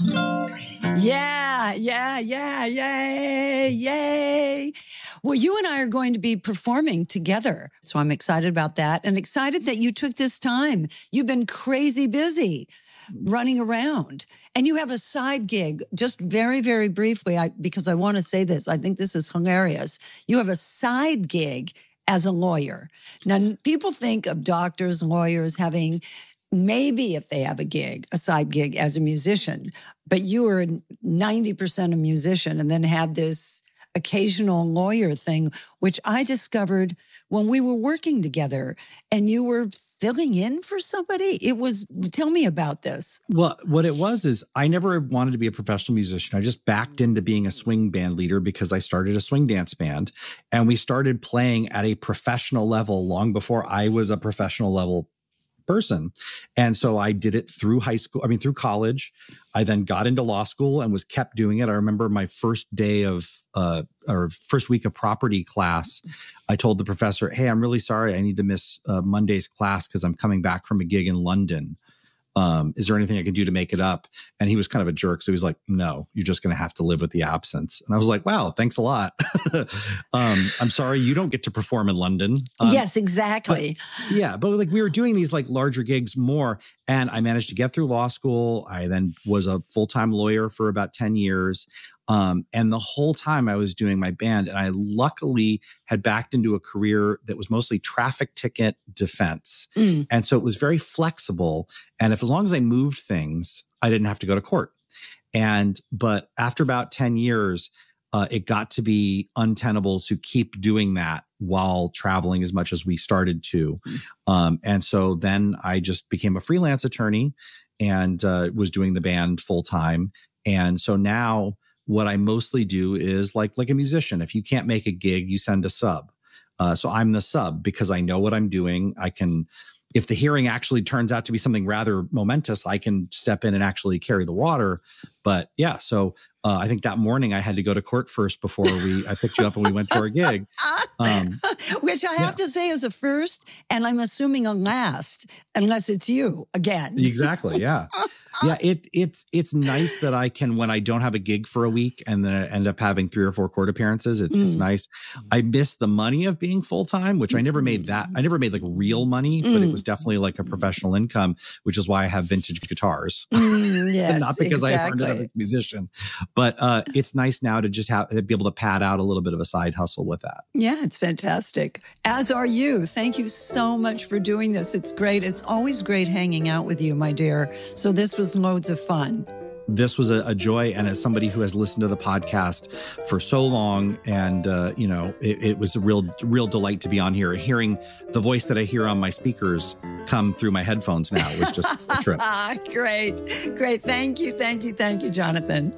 Yeah, yay. Well, you and I are going to be performing together. So I'm excited about that and excited that you took this time. You've been crazy busy running around and you have a side gig. Just very, very briefly, because I want to say this, I think this is hilarious. You have a side gig as a lawyer. Now, people think of doctors, lawyers having maybe if they have a side gig as a musician, but you were 90% a musician and then had this occasional lawyer thing, which I discovered when we were working together and you were filling in for somebody. Tell me about this. Well, what it was is I never wanted to be a professional musician. I just backed into being a swing band leader because I started a swing dance band and we started playing at a professional level long before I was a professional level person. And so I did it through through college. I then got into law school and was kept doing it. I remember my first day or first week of property class, I told the professor, hey, I'm really sorry. I need to miss Monday's class because I'm coming back from a gig in London. Is there anything I can do to make it up? And he was kind of a jerk. So he was like, no, you're just going to have to live with the absence. And I was like, wow, thanks a lot. I'm sorry, you don't get to perform in London. Yes, exactly. But like we were doing these like larger gigs more. And I managed to get through law school. I then was a full-time lawyer for about 10 years. And the whole time I was doing my band, and I luckily had backed into a career that was mostly traffic ticket defense. And so it was very flexible. And as long as I moved things, I didn't have to go to court. But after about 10 years, it got to be untenable to keep doing that while traveling as much as we started to. And so then I just became a freelance attorney and was doing the band full time. And so now what I mostly do is like a musician. If you can't make a gig, you send a sub. So I'm the sub because I know what I'm doing. If the hearing actually turns out to be something rather momentous, I can step in and actually carry the water. But yeah, so I think that morning I had to go to court first before I picked you up and we went to our gig. Which I have to say is a first, and I'm assuming a last, unless it's you again. Exactly, yeah. Yeah, it's nice that I can, when I don't have a gig for a week and then I end up having 3 or 4 court appearances, it's nice. I miss the money of being full-time, which I never made that. I never made like real money, but it was definitely like a professional income, which is why I have vintage guitars. Yes, not because I earned it as a musician. But it's nice now to just be able to pad out a little bit of a side hustle with that. Yeah, it's fantastic. As are you. Thank you so much for doing this. It's great. It's always great hanging out with you, my dear. So this was loads of fun. This was a joy. And as somebody who has listened to the podcast for so long, and, it was a real delight to be on here. Hearing the voice that I hear on my speakers come through my headphones now was just a trip. Great. Thank you, Jonathan.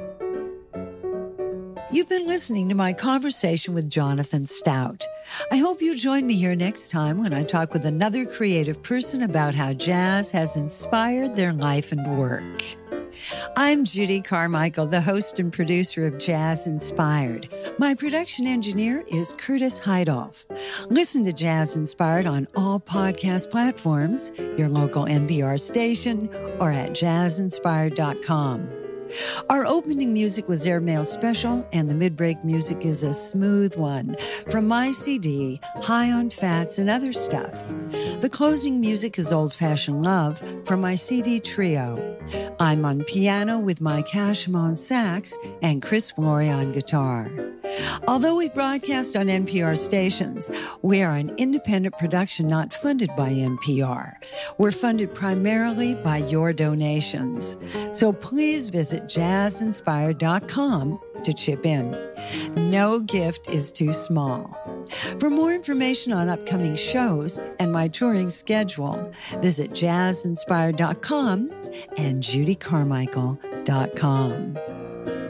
You've been listening to my conversation with Jonathan Stout. I hope you join me here next time when I talk with another creative person about how jazz has inspired their life and work. I'm Judy Carmichael, the host and producer of Jazz Inspired. My production engineer is Curtis Heidoff. Listen to Jazz Inspired on all podcast platforms, your local NPR station, or at jazzinspired.com. Our opening music was Airmail Special, and the mid-break music is a smooth one from my CD, High on Fats and Other Stuff. The closing music is Old Fashioned Love from my CD Trio. I'm on piano with Mike Hashem on sax and Chris Flory on guitar. Although we broadcast on NPR stations, we are an independent production not funded by NPR. We're funded primarily by your donations. So please visit jazzinspired.com to chip in. No gift is too small. For more information on upcoming shows and my touring schedule, visit jazzinspired.com and judycarmichael.com.